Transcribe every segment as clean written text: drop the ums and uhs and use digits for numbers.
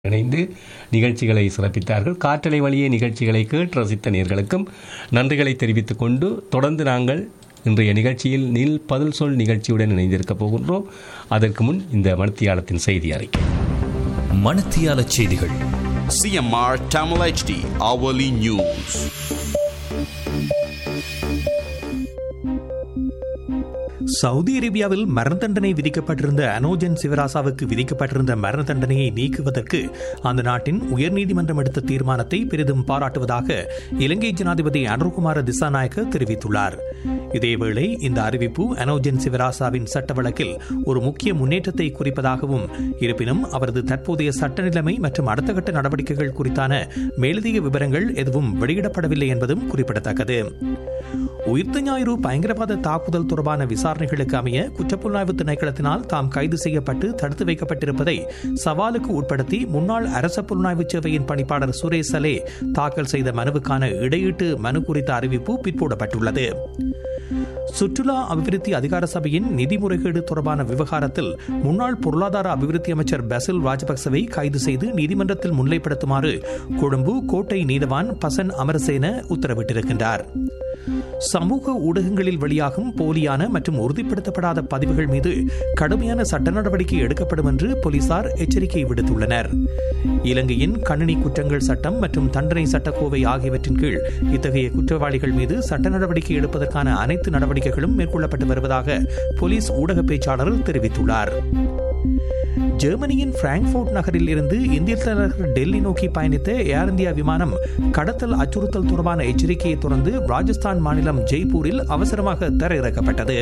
இணைந்து நிகழ்ச்சிகளை சிறப்பித்தார்கள். காற்றலை வழியே நிகழ்ச்சிகளை கேட்டு ரசித்த நேர்களுக்கும் நன்றிகளை தெரிவித்துக் கொண்டு தொடர்ந்து நாங்கள் இன்றைய நிகழ்ச்சியில் நீல் பதில் சொல் நிகழ்ச்சியுடன் இணைந்திருக்கப் போகின்றோம். அதற்கு முன் இந்த மணித்தியாலத்தின் செய்தி அறிக்கை. மணித்தியால செய்திகள். CMR Tamil HD Hourly News. Saudi அரேபியாவில் மரண தண்டனை விதிக்கப்பட்டிருந்த அனோஜன் சிவராசாவுக்கு விதிக்கப்பட்டிருந்த மரண தண்டனையை நீக்குவதற்கு அந்த நாட்டின் உயர்நீதிமன்றம் எடுத்த தீர்மானத்தை பெரிதும் பாராட்டுவதாக இலங்கை ஜனாதிபதி அனுர்குமார திசாநாயக்க தெரிவித்துள்ளார். இதேவேளை இந்த அறிவிப்பு அனோஜன் சிவராசாவின் சட்ட வழக்கில் ஒரு முக்கிய முன்னேற்றத்தை குறிப்பதாகவும், இருப்பினும் அவரது தற்போதைய சட்ட நிலைமை மற்றும் அடுத்த கட்ட நடவடிக்கைகள் குறித்தான மேலதிக விவரங்கள் எதுவும் வெளியிடப்படவில்லை என்பதும் குறிப்பிடத்தக்கது. உயிர்த்த ஞாயிறு பயங்கரவாத தாக்குதல் தொடர்பான விசாரணைகளுக்கு அமைய குற்றப்புலனாய்வு திணைக்களத்தினால் தாம் கைது செய்யப்பட்டு தடுத்து வைக்கப்பட்டிருப்பதை சவாலுக்கு உட்படுத்தி முன்னாள் அரச புலனாய்வு சேவையின் பணிப்பாளர் சுரேஷ் சலே தாக்கல் செய்த மனுவுக்கான இடையீட்டு மனு குறித்த அறிவிப்பு பிற்போடப்பட்டுள்ளது. சுற்றுலா அபிவிருத்தி அதிகார சபையின் நிதி முறைகேடு தொடர்பான விவகாரத்தில் முன்னாள் பொருளாதார அபிவிருத்தி அமைச்சர் பசில் ராஜபக்சவை கைது செய்து நீதிமன்றத்தில் முன்னிலைப்படுத்துமாறு கொழும்பு கோட்டை நீதவான் பசன் அமரசேன உத்தரவிட்டிருக்கின்றார். சமூக ஊடகங்களில் வெளியாகும் போலியான மற்றும் உறுதிப்படுத்தப்படாத பதிவுகள் மீது கடுமையான சட்ட நடவடிக்கை எடுக்கப்படும் என்று போலீசார் எச்சரிக்கை விடுத்துள்ளனர். இலங்கையின் கணினி குற்றங்கள் சட்டம் மற்றும் தண்டனை சட்டக்கோவை ஆகியவற்றின் கீழ் இத்தகைய குற்றவாளிகள் மீது சட்ட நடவடிக்கை எடுப்பதற்கான அனைத்து நடவடிக்கைகளும் மேற்கொள்ளப்பட்டு வருவதாக போலீஸ் ஊடக பேச்சாளர் தெரிவித்துள்ளார். ஜெர்மனியின் பிராங்க்ஃபோர்ட் நகரில் இருந்து இந்திய தலைநகர் டெல்லி நோக்கி பயணித்த ஏர் இந்தியா விமானம் கடத்தல் அச்சுறுத்தல் தொடர்பான எச்சரிக்கையை தொடர்ந்து ராஜஸ்தான் மாநிலம் ஜெய்ப்பூரில் அவசரமாக தரையிறக்கப்பட்டது.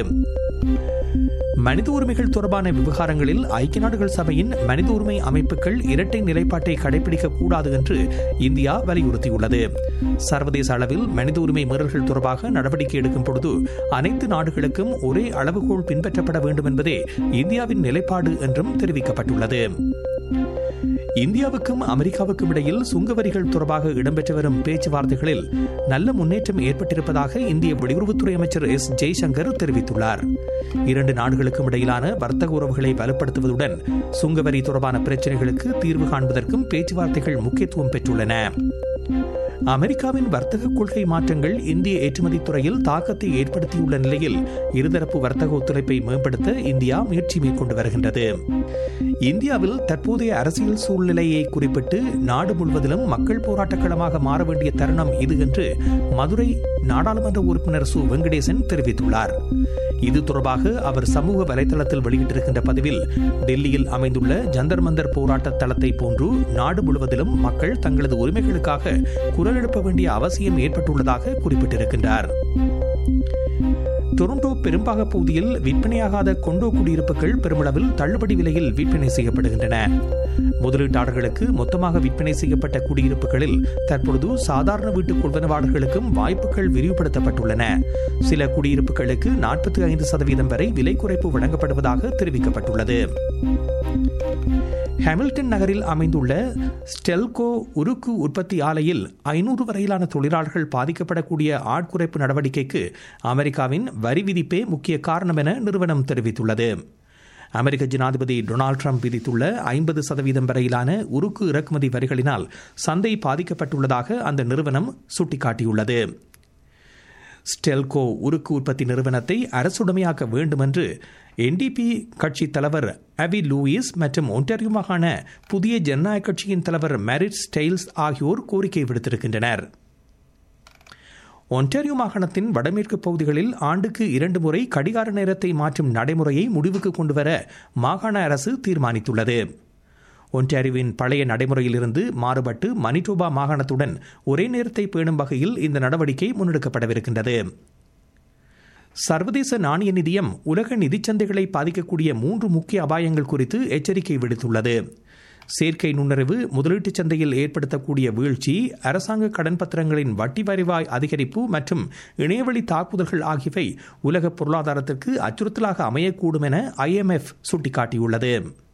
மனித உரிமைகள் தொடர்பான விவகாரங்களில் ஐக்கிய நாடுகள் சபையின் மனித உரிமை அமைப்புகள் இரட்டை நிலைப்பாட்டை கடைபிடிக்க கூடாது என்று இந்தியா வலியுறுத்தியுள்ளது. சர்வதேச அளவில் மனித உரிமை மீறல்கள் தொடர்பாக நடவடிக்கை எடுக்கும் பொழுது அனைத்து நாடுகளுக்கும் ஒரே அளவுகோல் பின்பற்றப்பட வேண்டும் என்பதே இந்தியாவின் நிலைப்பாடு என்றும் தெரிவிக்கப்பட்டுள்ளது. இந்தியாவுக்கும் அமெரிக்காவுக்கும் இடையில் சுங்க வரிகள் தொடர்பாக இடம்பெற்று வரும் பேச்சுவார்த்தைகளில் நல்ல முன்னேற்றம் ஏற்பட்டிருப்பதாக இந்திய வெளியுறவுத்துறை அமைச்சர் எஸ் ஜெய்சங்கர் தெரிவித்துள்ளார். இரண்டு நாடுகளுக்கும் இடையிலான வர்த்தக உறவுகளை வலுப்படுத்துவதுடன் சுங்கவரி தொடர்பான பிரச்சினைகளுக்கு தீர்வு காண்பதற்கும் பேச்சுவார்த்தைகள் முக்கியத்துவம் பெற்றுள்ளன. அமெரிக்காவின் வர்த்தக கொள்கை மாற்றங்கள் இந்திய ஏற்றுமதி துறையில் தாக்கத்தை ஏற்படுத்தியுள்ள நிலையில் இருதரப்பு வர்த்தக ஒத்துழைப்பை மேம்படுத்த இந்தியா முயற்சி மேற்கொண்டு வருகின்றது. இந்தியாவில் தற்போதைய அரசியல் சூழ்நிலையை குறிப்பிட்டு நாடு முழுவதிலும் மக்கள் போராட்டக் களமாக மாற வேண்டிய தருணம் இது என்று மதுரை நாடாளுமன்ற உறுப்பினர் சு வெங்கடேசன் தெரிவித்துள்ளார். இது தொடர்பாக அவர் சமூக வலைதளத்தில் வெளியிட்டிருக்கின்ற பதிவில், டெல்லியில் அமைந்துள்ள ஜந்தர் மந்தர் போராட்ட தளத்தை போன்று நாடு முழுவதிலும் மக்கள் தங்களது உரிமைகளுக்காக குரல் எழுப்ப வேண்டிய அவசியம் ஏற்பட்டுள்ளதாக குறிப்பிட்டிருக்கின்றார். டொரண்டோ பெரும்பாக பகுதியில் விற்பனையாகாத கொண்டோ குடியிருப்புகள் பெருமளவில் தள்ளுபடி விலையில் விற்பனை செய்யப்படுகின்றன. முதலீட்டாளர்களுக்கு மொத்தமாக விற்பனை செய்யப்பட்ட குடியிருப்புகளில் தற்பொழுது சாதாரண வீட்டு கொள்வனவாளர்களுக்கும் வாய்ப்புகள் விரிவுபடுத்தப்பட்டுள்ளன. சில குடியிருப்புகளுக்கு 45% வரை விலை குறைப்பு வழங்கப்படுவதாக தெரிவிக்கப்பட்டுள்ளது. ஹாமில்டன் நகரில் அமைந்துள்ள ஸ்டெல்கோ உருக்கு உற்பத்தி ஆலையில் 500 வரையிலான தொழிலாளர்கள் பாதிக்கப்படக்கூடிய ஆட்குறைப்பு நடவடிக்கைக்கு அமெரிக்காவின் வரி விதிப்பே முக்கிய காரணம் என நிறுவனம் தெரிவித்துள்ளது. அமெரிக்க ஜனாதிபதி டொனால்டு டிரம்ப் விதித்துள்ள 50% வரையிலான உருக்கு இறக்குமதி வரிகளினால் சந்தை பாதிக்கப்பட்டுள்ளதாக அந்த நிறுவனம் சுட்டிக்காட்டியுள்ளது. ஸ்டெல்கோ உருக்கு உற்பத்தி நிறுவனத்தை அரசுடைமையாக்க வேண்டும் என்று NDP கட்சி தலைவர் அவி லூயிஸ் மற்றும் ஒன்டாரியோ மாகாண புதிய ஜனநாயக கட்சியின் தலைவர் மேரிட் ஸ்டைல்ஸ் ஆகியோர் கோரிக்கை விடுத்திருக்கின்றனர். ஒன்டாரியோ மாகாணத்தின் வடமேற்கு பகுதிகளில் ஆண்டுக்கு 2 முறை கடிகார நேரத்தை மாற்றும் நடைமுறையை முடிவுக்கு கொண்டுவர மாகாண அரசு தீர்மானித்துள்ளது. ஒன்டாரியோவின் பழைய நடைமுறையிலிருந்து மாறுபட்டு மனிடோபா மாகாணத்துடன் ஒரே நேரத்தை பேணும் வகையில் இந்த நடவடிக்கை முன்னெடுக்கப்படவிருக்கின்றது. சர்வதேச நாணய நிதியம் உலக நிதிச்சந்தைகளை பாதிக்கக்கூடிய 3 முக்கிய அபாயங்கள் குறித்து எச்சரிக்கை விடுத்துள்ளது. செயற்கை நுண்ணறிவு முதலீட்டுச் சந்தையில் ஏற்படுத்தக்கூடிய வீழ்ச்சி, அரசாங்க கடன் பத்திரங்களின் வட்டி வருவாய் அதிகரிப்பு மற்றும் இணையவழி தாக்குதல்கள் ஆகியவை உலக பொருளாதாரத்திற்கு அச்சுறுத்தலாக அமையக்கூடும் என IMF சுட்டிக்காட்டியுள்ளது.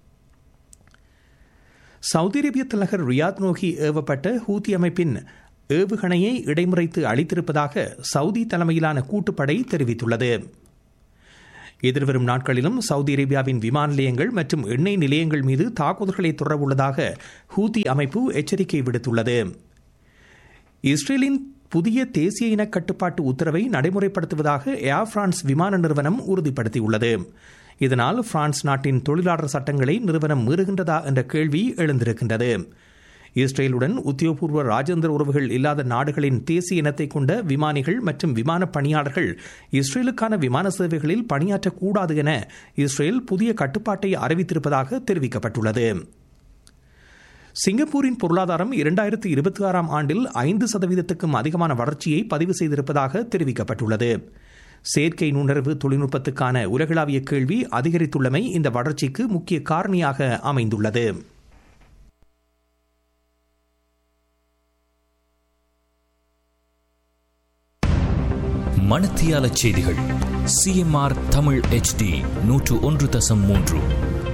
சவுதி அரேபிய தலைநகர் ரியாத் நோக்கி ஏவப்பட்ட ஹூத்தி அமைப்பின் ஏவுகணையை இடைமுறைத்து அளித்திருப்பதாக சவுதி தலைமையிலான கூட்டுப்படை தெரிவித்துள்ளது. எதிர்வரும் நாட்களிலும் சவுதி அரேபியாவின் விமான நிலையங்கள் மற்றும் எண்ணெய் நிலையங்கள் மீது தாக்குதல்களை தொடரவுள்ளதாக ஹூதி அமைப்பு எச்சரிக்கை விடுத்துள்ளது. இஸ்ரேலின் புதிய தேசிய இன கட்டுப்பாட்டு உத்தரவை நடைமுறைப்படுத்துவதாக ஏர் பிரான்ஸ் விமான நிறுவனம் உறுதிப்படுத்தியுள்ளது. இதனால் பிரான்ஸ் நாட்டின் தொழிலாளர் சட்டங்களை நிறுவனம் மீறுகின்றதா என்ற கேள்வி எழுந்திருக்கின்றது. இஸ்ரேலுடன் உத்தியோகபூர்வ ராஜேந்திர உறவுகள் இல்லாத நாடுகளின் தேசிய இனத்தை கொண்ட விமானிகள் மற்றும் விமான பணியாளர்கள் இஸ்ரேலுக்கான விமான சேவைகளில் பணியாற்றக்கூடாது என இஸ்ரேல் புதிய கட்டுப்பாட்டை அறிவித்திருப்பதாக தெரிவிக்கப்பட்டுள்ளது. சிங்கப்பூரின் பொருளாதாரம் 2026 ஆண்டில் 5% அதிகமான வளர்ச்சியை பதிவு செய்திருப்பதாக தெரிவிக்கப்பட்டுள்ளது. செயற்கை நுண்ணறிவு தொழில்நுட்பத்துக்கான உலகளாவிய கேள்வி அதிகரித்துள்ளமை இந்த வளர்ச்சிக்கு முக்கிய காரணியாக அமைந்துள்ளது. மணத்தியால செய்திகள் CMR தமிழ் HD 101.3